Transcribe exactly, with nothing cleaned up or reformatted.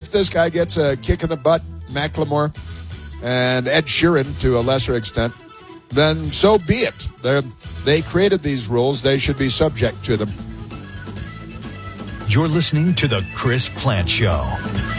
if this guy gets a kick in the butt, Macklemore and Ed Sheeran to a lesser extent, then so be it. They're, they created these rules. They should be subject to them. You're listening to The Chris Plante Show.